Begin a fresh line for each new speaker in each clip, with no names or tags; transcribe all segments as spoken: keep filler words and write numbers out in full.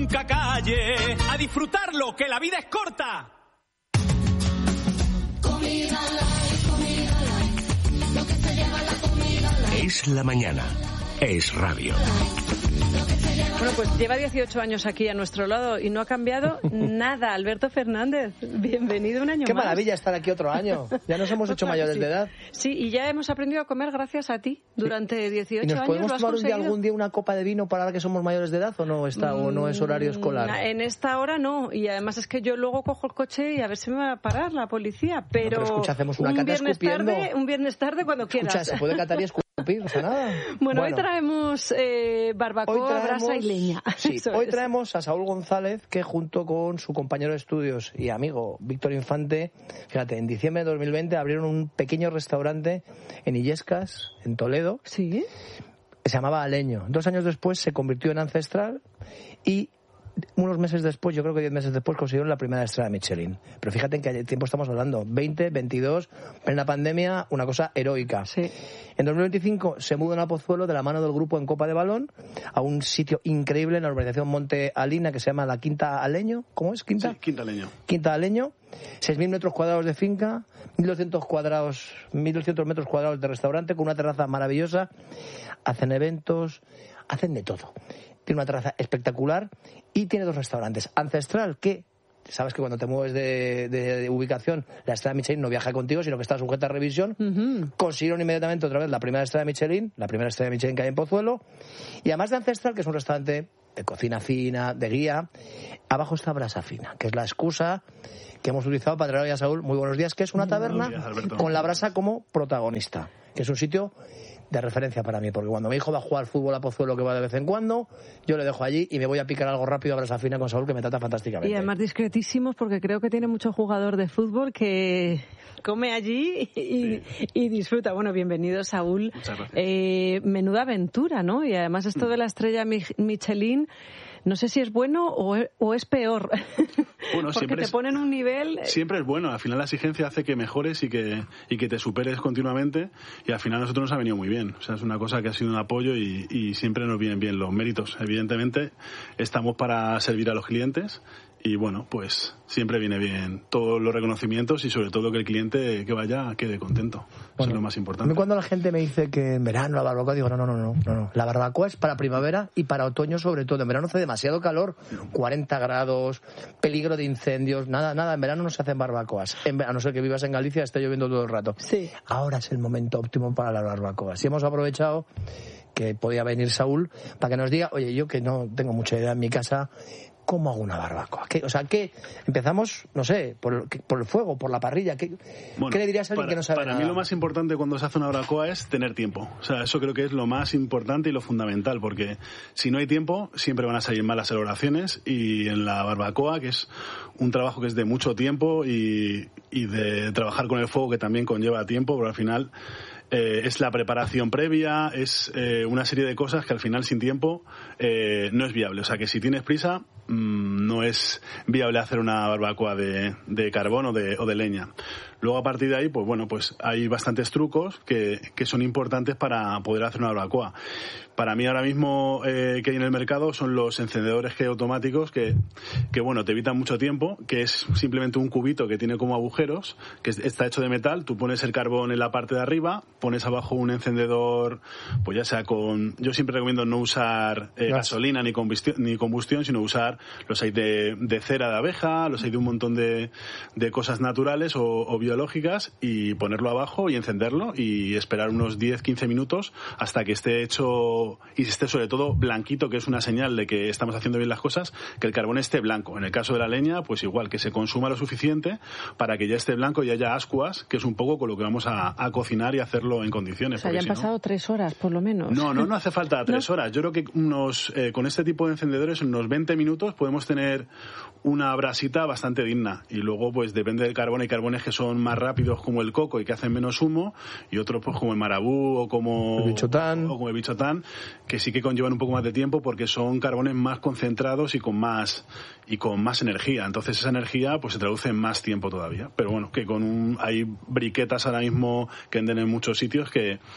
Nunca calle, a disfrutarlo, que la vida es corta.
Comida light, comida light, lo que se lleva la comida light.
Es la mañana, es radio.
Bueno, pues lleva dieciocho años aquí a nuestro lado y no ha cambiado nada. Alberto Fernández, bienvenido un año
Qué
más.
Qué maravilla estar aquí otro año. Ya nos hemos hecho mayores
sí.
de edad.
Sí, y ya hemos aprendido a comer gracias a ti durante dieciocho años.
¿Y nos podemos
¿Lo has
tomar un día,
conseguido?
algún día una copa de vino para ahora que somos mayores de edad o no está o no es horario escolar?
En esta hora no, y además es que yo luego cojo el coche y a ver si me va a parar la policía, pero,
no, pero escucha, hacemos una
un
cata
viernes
escupiendo.
tarde, un viernes tarde cuando quieras.
Escucha, se puede catar y escupir, o sea, nada.
Bueno,
bueno,
hoy traemos eh, barbacoa,
hoy traemos,
brasa y leña.
Sí,
Eso
hoy
es.
traemos a Saúl González, que junto con su compañero de estudios y amigo Víctor Infante, fíjate, en diciembre de dos mil veinte abrieron un pequeño restaurante en Illescas, en Toledo.
Sí.
Se llamaba Aleño. Dos años después se convirtió en Ancestral y unos meses después, yo creo que diez meses después, consiguieron la primera estrella de Michelin. Pero fíjate en qué tiempo estamos hablando. veinte, veintidós, plena pandemia, una cosa heroica.
Sí.
En dos mil veinticinco se mudan a Pozuelo de la mano del grupo en Copa de Balón a un sitio increíble en la urbanización Monte Alina que se llama la Quinta Aleño. ¿Cómo es? ¿Quinta?
Sí, Quinta Aleño.
Quinta Aleño. seis mil metros cuadrados de finca, mil doscientos cuadrados, mil doscientos metros cuadrados de restaurante con una terraza maravillosa. Hacen eventos, hacen de todo. Tiene una terraza espectacular y tiene dos restaurantes. Ancestral, que sabes que cuando te mueves de, de, de ubicación, la estrella Michelin no viaja contigo, sino que está sujeta a revisión. Uh-huh. Consiguieron inmediatamente otra vez la primera estrella Michelin, la primera estrella Michelin que hay en Pozuelo. Y además de Ancestral, que es un restaurante de cocina fina, de guía, abajo está Brasa Fina, que es la excusa que hemos utilizado para traer hoy a Saúl. Muy buenos días, que es una taberna días, con la brasa como protagonista, que es un sitio de referencia para mí, porque cuando mi hijo va a jugar fútbol a Pozuelo, que va de vez en cuando, yo le dejo allí y me voy a picar algo rápido a Brasa Fina con Saúl, que me trata fantásticamente.
Y además discretísimos, porque creo que tiene mucho jugador de fútbol que come allí y, sí. y disfruta. Bueno, bienvenido, Saúl.
Muchas gracias.
Eh, menuda aventura, ¿no? Y además esto de la estrella Michelin, no sé si es bueno o es, o es peor.
Bueno,
porque te
es,
ponen un nivel...
Siempre es bueno. Al final la exigencia hace que mejores y que, y que te superes continuamente, y al final a nosotros nos ha venido muy bien. O sea, es una cosa que ha sido un apoyo y, y siempre nos vienen bien los méritos. Evidentemente estamos para servir a los clientes y bueno, pues siempre viene bien todos los reconocimientos y sobre todo que el cliente que vaya quede contento. Bueno, eso es lo más importante.
Cuando la gente me dice que en verano la barbacoa, digo no, no, no, no, no. La barbacoa es para primavera y para otoño sobre todo. En verano hace demasiado calor, cuarenta grados, peligro de incendios, nada, nada. En verano no se hacen barbacoas. En, a no ser que vivas en Galicia, esté lloviendo todo el rato.
Sí.
Ahora es el momento óptimo para las barbacoas. Y hemos aprovechado que podía venir Saúl para que nos diga, oye, yo que no tengo mucha idea en mi casa, ¿cómo hago una barbacoa? ¿Qué, o sea, ¿qué? Empezamos, no sé, por, por el fuego, por la parrilla. ¿Qué,
bueno,
¿qué le dirías a alguien
para,
que no sabe
para
nada?
Para mí lo más importante cuando se hace una barbacoa es tener tiempo. O sea, eso creo que es lo más importante y lo fundamental, porque si no hay tiempo, siempre van a salir mal las elaboraciones, y en la barbacoa, que es un trabajo que es de mucho tiempo y, y de trabajar con el fuego, que también conlleva tiempo, pero al final... Eh, es la preparación previa, es eh, una serie de cosas que al final sin tiempo eh, no es viable. O sea que si tienes prisa mmm, no es viable hacer una barbacoa de, de carbón o de, o de leña. Luego a partir de ahí, pues bueno, pues hay bastantes trucos que, que son importantes para poder hacer una barbacoa. Para mí ahora mismo eh, que hay en el mercado son los encendedores que automáticos que, que bueno, te evitan mucho tiempo, que es simplemente un cubito que tiene como agujeros, que está hecho de metal. Tú pones el carbón en la parte de arriba, pones abajo un encendedor, pues ya sea con... Yo siempre recomiendo no usar eh, gasolina ni combustión, ni combustión, sino usar los hay de, de cera de abeja, los hay de un montón de, de cosas naturales o, o biológicas, y ponerlo abajo y encenderlo y esperar unos diez quince minutos hasta que esté hecho y esté sobre todo blanquito, que es una señal de que estamos haciendo bien las cosas, que el carbón esté blanco. En el caso de la leña, pues igual, que se consuma lo suficiente para que ya esté blanco y haya ascuas, que es un poco con lo que vamos a, a cocinar y hacerlo en condiciones.
O sea, ya han
si
pasado
no... tres
horas por lo menos.
No, no, no hace falta tres ¿No? horas. Yo creo que unos eh, con este tipo de encendedores, en unos veinte minutos podemos tener una brasita bastante digna. Y luego, pues depende del carbón. Hay carbones que son más rápidos, como el coco, y que hacen menos humo, y otros pues como el marabú o como
el bichotán,
o como el bichotán, que sí que conllevan un poco más de tiempo porque son carbones más concentrados y con más y con más energía. Entonces esa energía pues se traduce en más tiempo todavía. Pero bueno, que con un hay briquetas ahora mismo que venden en muchos sitios que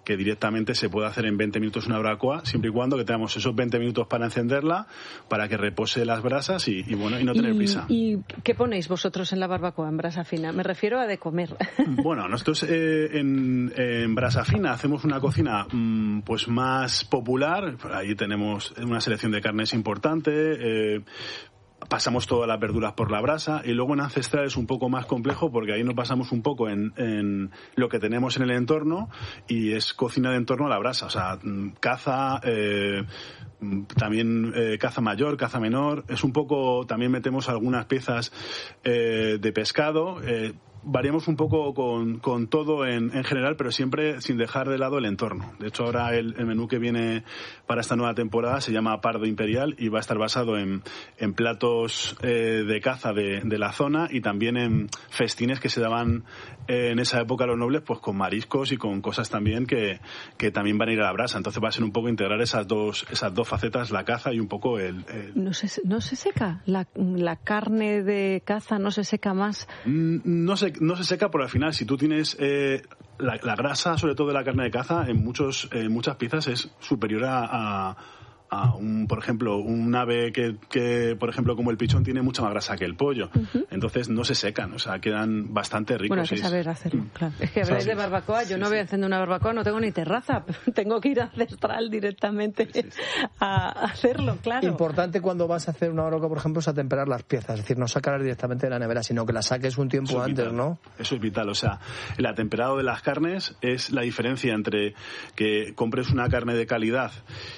que directamente se puede hacer en veinte minutos una barbacoa, siempre y cuando que tengamos esos veinte minutos para encenderla, para que repose las brasas y, y bueno, y no tener
¿Y,
prisa.
¿Y qué ponéis vosotros en la barbacoa, en brasa fina? Me refiero a de comer.
Bueno, nosotros eh, en, en brasa fina hacemos una cocina mmm, pues más popular. Ahí tenemos una selección de carnes importante. Eh, pasamos todas las verduras por la brasa, y luego en ancestral es un poco más complejo porque ahí nos basamos un poco en, en lo que tenemos en el entorno, y es cocina de entorno a la brasa, o sea, caza, eh, también eh, caza mayor, caza menor, es un poco, también metemos algunas piezas eh, de pescado, eh, variamos un poco con, con todo en, en general, pero siempre sin dejar de lado el entorno. De hecho, ahora el, el menú que viene para esta nueva temporada se llama Pardo Imperial y va a estar basado en, en platos eh, de caza de, de la zona, y también en festines que se daban eh, en esa época a los nobles, pues con mariscos y con cosas también que, que también van a ir a la brasa. Entonces va a ser un poco integrar esas dos, esas dos facetas, la caza y un poco el... el...
¿No se, no se seca? ¿La, ¿La carne de caza no se seca más?
No se, no se seca, pero al final, si tú tienes eh, la, la grasa, sobre todo de la carne de caza, en muchos en muchas piezas es superior a, a, a un, por ejemplo, un ave que, que, por ejemplo, como el pichón, tiene mucha más grasa que el pollo. Uh-huh. Entonces no se secan, o sea, quedan bastante ricos.
Bueno, hay que saber hacerlo, mm. claro. Es que habláis de barbacoa, yo sí, no voy sí. haciendo una barbacoa, no tengo ni terraza, tengo que ir a ancestral directamente sí, sí, sí. a hacerlo, claro.
Importante cuando vas a hacer una barbacoa, por ejemplo, es atemperar las piezas, es decir, no sacarlas directamente de la nevera, sino que las saques un tiempo antes,
vital.
¿no?
Eso es vital, o sea, el atemperado de las carnes es la diferencia entre que compres una carne de calidad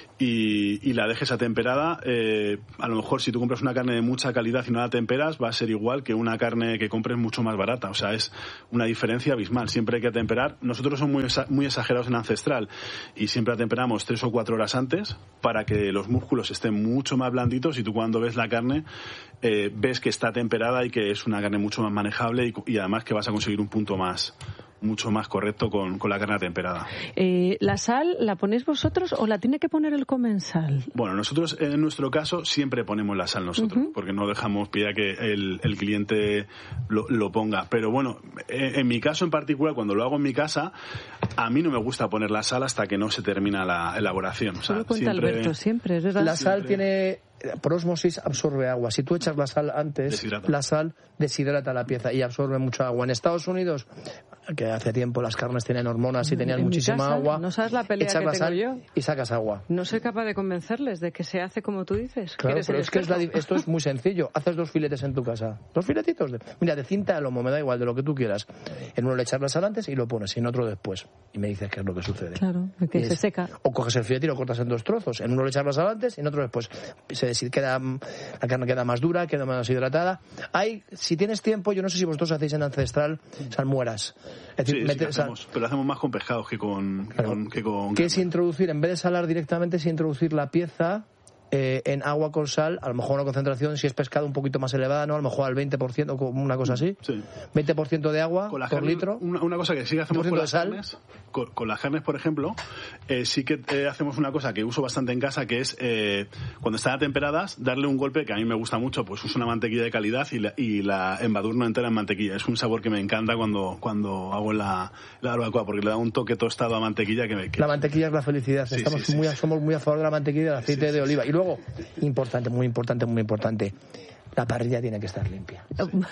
Y, y la dejes atemperada. Eh, a lo mejor si tú compras una carne de mucha calidad y no la atemperas, va a ser igual que una carne que compres mucho más barata. O sea, es una diferencia abismal. Siempre hay que atemperar. Nosotros somos muy, muy exagerados en ancestral y siempre atemperamos tres o cuatro horas antes para que los músculos estén mucho más blanditos, y tú cuando ves la carne eh, ves que está temperada y que es una carne mucho más manejable, y, y además que vas a conseguir un punto más mucho más correcto con, con la carne temperada.
Eh, ¿La sal la ponéis vosotros o la tiene que poner el comensal?
Bueno, nosotros en nuestro caso siempre ponemos la sal nosotros, uh-huh. porque no dejamos pedir a que el, el cliente lo, lo ponga. Pero bueno, en, en mi caso en particular, cuando lo hago en mi casa, a mí no me gusta poner la sal hasta que no se termina la elaboración. O sea,
Solo cuenta
siempre,
Alberto, siempre, es verdad.
La sal
siempre...
tiene... Por osmosis absorbe agua. Si tú echas la sal antes, deshidrata. La sal deshidrata la pieza y absorbe mucha agua. En Estados Unidos, que hace tiempo las carnes tienen hormonas y tenían
en
muchísima
casa,
agua,
no sabes la pelea
echas
que
la
tengo
sal
yo.
Y sacas agua.
No soy capaz de convencerles de que se hace como tú dices.
Claro, pero es que es la, esto es muy sencillo. Haces dos filetes en tu casa. Dos filetitos. De, mira, de cinta de lomo, me da igual, de lo que tú quieras. En uno le echas la sal antes y lo pones, y en otro después. Y me dices qué es lo que sucede.
Claro, que se
es,
seca.
O coges el filete y lo cortas en dos trozos. En uno le echas la sal antes y en otro después. Se queda... La carne queda más dura, queda más hidratada. Hay, si tienes tiempo, yo no sé si vosotros hacéis en ancestral salmueras. Es decir,
sí,
metes,
sí hacemos, pero lo hacemos más con pescados que con...
Claro,
con, que con
que es introducir, en vez de salar directamente, es introducir la pieza eh, en agua con sal, a lo mejor una concentración, si es pescado, un poquito más elevada, ¿no? A lo mejor al veinte por ciento, una cosa así.
Sí.
veinte por ciento de agua por
carne,
litro.
Una, una cosa que sí que hacemos con las carnes, con, con las carnes, por ejemplo, eh, sí que eh, hacemos una cosa que uso bastante en casa, que es eh, cuando están atemperadas, darle un golpe que a mí me gusta mucho, pues uso una mantequilla de calidad y la, y la embadurno entera en mantequilla. Es un sabor que me encanta cuando, cuando hago la, la barbacoa, porque le da un toque tostado a mantequilla que me... Que...
La mantequilla es la felicidad.
Sí,
Estamos
sí, sí,
muy,
sí.
Somos muy a favor de la mantequilla y del aceite sí, de oliva. Sí. Y luego, importante, muy importante, muy importante, la parrilla tiene que estar limpia.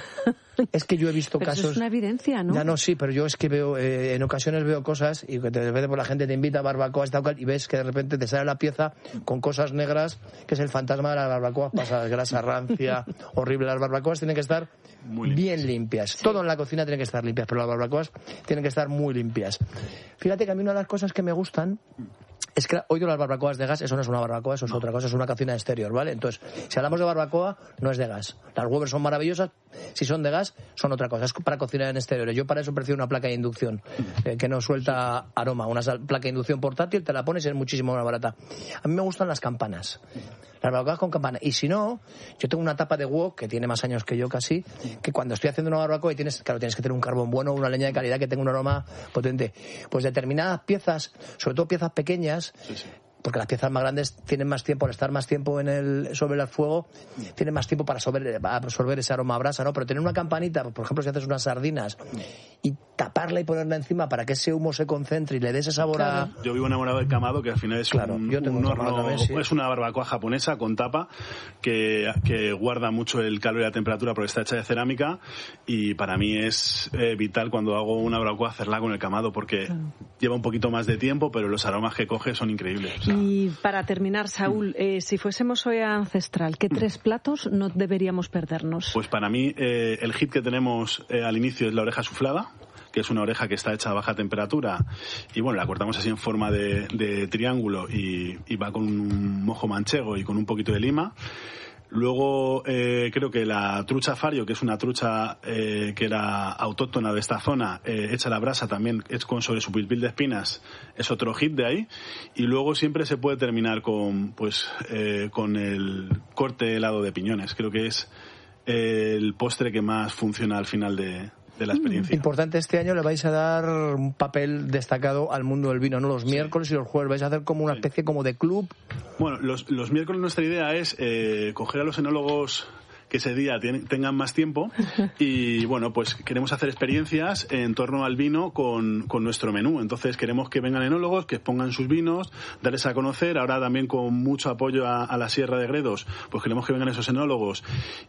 Sí. Es que yo he visto
pero
casos...
Eso es una evidencia, ¿no?
Ya no, sí, pero yo es que veo, eh, en ocasiones veo cosas y que de repente por la gente te invita a barbacoa esta, y ves que de repente te sale la pieza con cosas negras, que es el fantasma de las barbacoas pasadas, grasa rancia, horrible. Las barbacoas tienen que estar muy limpias, bien limpias. Sí. Todo en la cocina tiene que estar limpias, pero las barbacoas tienen que estar muy limpias. Fíjate que a mí una de las cosas que me gustan es que oigo las barbacoas de gas, eso no es una barbacoa, eso es no. otra cosa, es una cocina exterior, ¿vale? Entonces, si hablamos de barbacoa, no es de gas. Las Weber son maravillosas, si son de gas, son otra cosa, es para cocinar en exteriores. Yo para eso prefiero una placa de inducción, eh, que no suelta aroma. Una placa de inducción portátil, te la pones y es muchísimo más barata. A mí me gustan las campanas. Las barbacoas con campana. Y si no, yo tengo una tapa de wok, que tiene más años que yo casi, que cuando estoy haciendo una barbacoa y tienes, claro, tienes que tener un carbón bueno, una leña de calidad que tenga un aroma potente. Pues determinadas piezas, sobre todo piezas pequeñas, sí, sí. porque las piezas más grandes tienen más tiempo, al estar más tiempo en el, sobre el fuego, tienen más tiempo para absorber, para absorber ese aroma a brasa, ¿no? Pero tener una campanita, por ejemplo, si haces unas sardinas y tapar taparla y ponerla encima para que ese humo se concentre y le dé ese sabor
Claro.
a...
Yo vivo enamorado del camado, que al final es
Claro,
un,
yo tengo
un
un camado
horno,
también, sí.
es una barbacoa japonesa con tapa que, que guarda mucho el calor y la temperatura porque está hecha de cerámica, y para mí es eh, vital cuando hago una barbacoa hacerla con el camado porque
Claro.
lleva un poquito más de tiempo, pero los aromas que coge son increíbles. O sea,
Y para terminar, Saúl, eh, si fuésemos hoy a Ancestral, ¿qué tres platos no deberíamos perdernos?
Pues para mí eh, el hit que tenemos eh, al inicio es la oreja suflada, que es una oreja que está hecha a baja temperatura y bueno, la cortamos así en forma de, de triángulo y, y va con un mojo manchego y con un poquito de lima. Luego eh, creo que la trucha fario, que es una trucha eh, que era autóctona de esta zona, eh, hecha a la brasa también, es con sobre su pilpil de espinas, es otro hit de ahí. Y luego siempre se puede terminar con pues eh, con el corte helado de piñones. Creo que es eh, el postre que más funciona al final de, de la experiencia.
Importante, este año le vais a dar un papel destacado al mundo del vino, ¿no? Los miércoles y los jueves vais a hacer como una especie como de club.
Bueno, los, los miércoles nuestra idea es eh, coger a los enólogos que ese día tienen, tengan más tiempo y bueno, pues queremos hacer experiencias en torno al vino con, con nuestro menú. Entonces queremos que vengan enólogos, que expongan sus vinos, darles a conocer. Ahora también con mucho apoyo a, a la Sierra de Gredos, pues queremos que vengan esos enólogos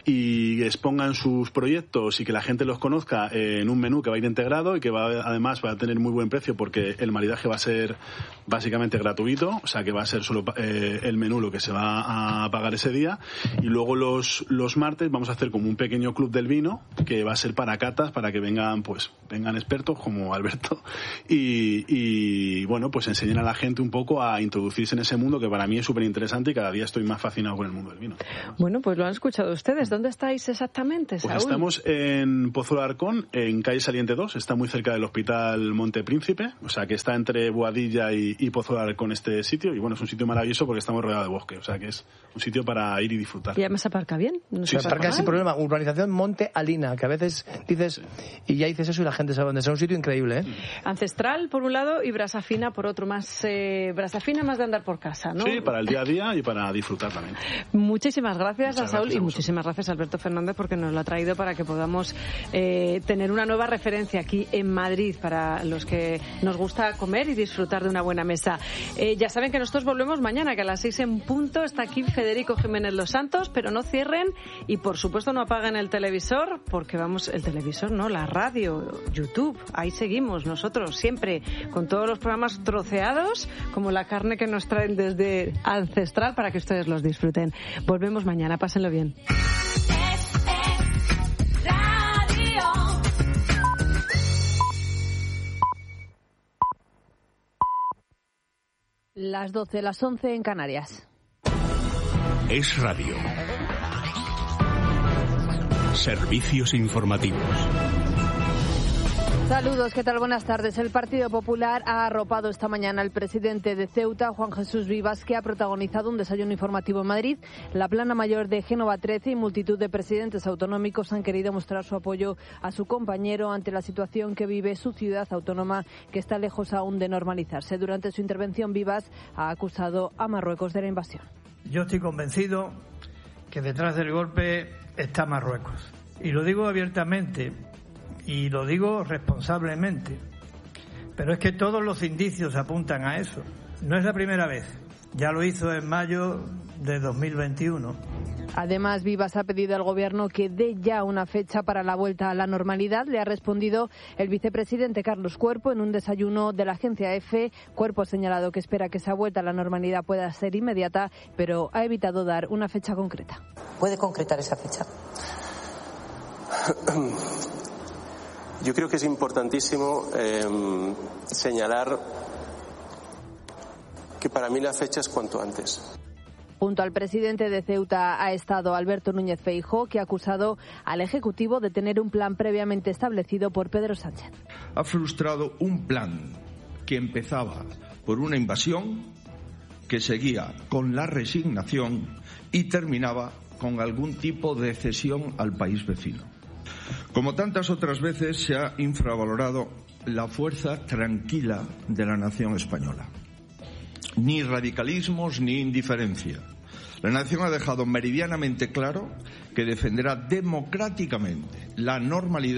y expongan sus proyectos y que la gente los conozca en un menú que va a ir integrado y que va además va a tener muy buen precio porque el maridaje va a ser básicamente gratuito, o sea que va a ser solo eh, el menú lo que se va a pagar ese día. Y luego los, los martes vamos a hacer como un pequeño club del vino que va a ser para catas, para que vengan pues vengan expertos como Alberto y, y bueno, pues enseñen a la gente un poco a introducirse en ese mundo que para mí es súper interesante y cada día estoy más fascinado con el mundo del vino.
Bueno, pues lo han escuchado ustedes. ¿Dónde estáis exactamente, Saúl?
Pues estamos en Pozuelo de Arcón, en calle Saliente dos, está muy cerca del Hospital Monte Príncipe, o sea que está entre Boadilla y, y Pozuelo de Arcón este sitio, y bueno, es un sitio maravilloso porque estamos rodeados de bosque, o sea que es un sitio para ir y disfrutar.
Y además aparca bien. No
Sí,
se
Se
aparca
aparca sin
mal.
problema. Urbanización Monte Alina, que a veces dices, y ya dices eso y la gente sabe dónde es. Es un sitio increíble, ¿eh?
Ancestral por un lado y Brasa Fina por otro. Más eh, Brasa Fina más de andar por casa, ¿no?
Sí, para el día a día y para disfrutar también.
Muchísimas gracias
Muchas
a Saúl
gracias a
y
vosotros.
muchísimas gracias a Alberto Fernández porque nos lo ha traído para que podamos eh, tener una nueva referencia aquí en Madrid para los que nos gusta comer y disfrutar de una buena mesa. Eh, ya saben que nosotros volvemos mañana, que a las seis en punto está aquí Federico Jiménez Los Santos, pero no cierren y por supuesto no apaguen el televisor porque vamos, el televisor no, la radio, YouTube, ahí seguimos nosotros siempre con todos los programas troceados como la carne que nos traen desde Ancestral para que ustedes los disfruten. Volvemos mañana, pásenlo bien.
Las doce, las once en Canarias.
Es Radio. Servicios informativos.
Saludos, ¿qué tal? Buenas tardes. El Partido Popular ha arropado esta mañana al presidente de Ceuta, Juan Jesús Vivas, que ha protagonizado un desayuno informativo en Madrid. La plana mayor de Génova trece y multitud de presidentes autonómicos han querido mostrar su apoyo a su compañero ante la situación que vive su ciudad autónoma, que está lejos aún de normalizarse. Durante su intervención, Vivas ha acusado a Marruecos de la invasión.
Yo estoy convencido que detrás del golpe está Marruecos. Y lo digo abiertamente y lo digo responsablemente. Pero es que todos los indicios apuntan a eso. No es la primera vez. Ya lo hizo en mayo de dos mil veintiuno.
Además, Vivas ha pedido al Gobierno que dé ya una fecha para la vuelta a la normalidad. Le ha respondido el vicepresidente Carlos Cuerpo en un desayuno de la agencia EFE. Cuerpo ha señalado que espera que esa vuelta a la normalidad pueda ser inmediata, pero ha evitado dar una fecha concreta.
¿Puede concretar esa fecha?
Yo creo que es importantísimo eh, señalar que para mí la fecha es cuanto antes.
Junto al presidente de Ceuta ha estado Alberto Núñez Feijóo, que ha acusado al Ejecutivo de tener un plan previamente establecido por Pedro Sánchez.
Ha frustrado un plan que empezaba por una invasión, que seguía con la resignación y terminaba con algún tipo de cesión al país vecino. Como tantas otras veces, se ha infravalorado la fuerza tranquila de la nación española. Ni radicalismos ni indiferencia. La nación ha dejado meridianamente claro que defenderá democráticamente la normalidad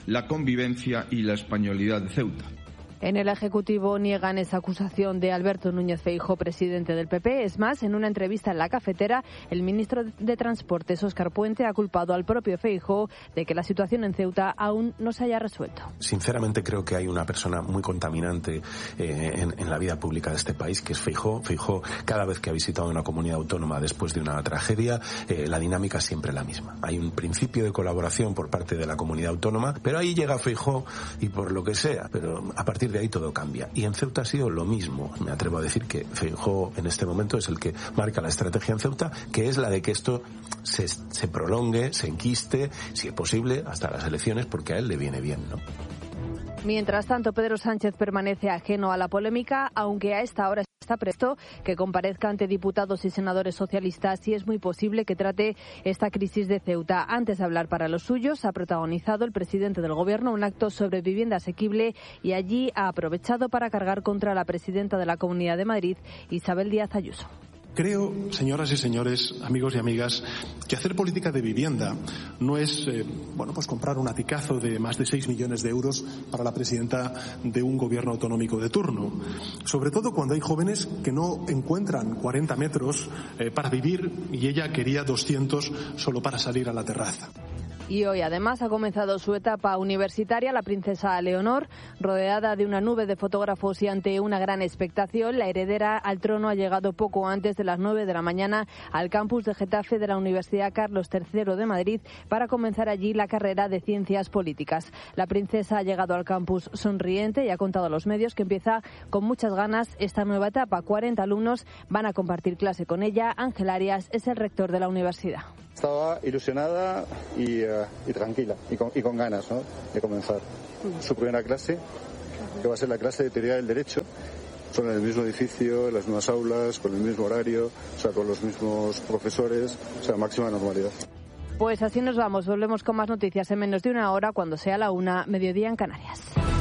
la convivencia y la españolidad de Ceuta.
En el Ejecutivo niegan esa acusación de Alberto Núñez Feijóo, presidente del P P. Es más, en una entrevista en La Cafetera, el ministro de Transportes, Óscar Puente, ha culpado al propio Feijóo de que la situación en Ceuta aún no se haya resuelto.
Sinceramente creo que hay una persona muy contaminante eh, en, en la vida pública de este país, que es Feijóo. Feijóo, cada vez que ha visitado una comunidad autónoma después de una tragedia, eh, la dinámica es siempre la misma. Hay un principio de colaboración por parte de la comunidad autónoma, pero ahí llega Feijóo y por lo que sea, pero a partir de ahí todo cambia. Y en Ceuta ha sido lo mismo. Me atrevo a decir que Feijóo en este momento es el que marca la estrategia en Ceuta, que es la de que esto se, se prolongue, se enquiste, si es posible, hasta las elecciones, porque a él le viene bien, ¿no?
Mientras tanto, Pedro Sánchez permanece ajeno a la polémica, aunque a esta hora está presto que comparezca ante diputados y senadores socialistas y es muy posible que trate esta crisis de Ceuta. Antes de hablar para los suyos, ha protagonizado el presidente del Gobierno un acto sobre vivienda asequible y allí ha aprovechado para cargar contra la presidenta de la Comunidad de Madrid, Isabel Díaz Ayuso.
Creo, señoras y señores, amigos y amigas, que hacer política de vivienda no es, eh, bueno, pues comprar un aticazo de más de seis millones de euros para la presidenta de un gobierno autonómico de turno. Sobre todo cuando hay jóvenes que no encuentran cuarenta metros eh, para vivir y ella quería doscientos solo para salir a la terraza.
Y hoy, además, ha comenzado su etapa universitaria la princesa Leonor. Rodeada de una nube de fotógrafos y ante una gran expectación, la heredera al trono ha llegado poco antes de las nueve de la mañana al campus de Getafe de la Universidad Carlos tercero de Madrid para comenzar allí la carrera de Ciencias Políticas. La princesa ha llegado al campus sonriente y ha contado a los medios que empieza con muchas ganas esta nueva etapa. cuarenta alumnos van a compartir clase con ella. Ángel Arias es el rector de la universidad.
Estaba ilusionada y, uh, y tranquila y con, y con ganas, ¿no?, de comenzar su primera clase, que va a ser la clase de teoría del derecho. Son en el mismo edificio, en las mismas aulas, con el mismo horario, o sea, con los mismos profesores, o sea, máxima normalidad.
Pues así nos vamos. Volvemos con más noticias en menos de una hora, cuando sea la una, mediodía en Canarias.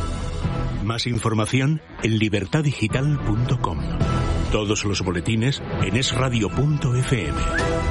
Más información en libertad digital punto com. Todos los boletines en es radio punto efe eme.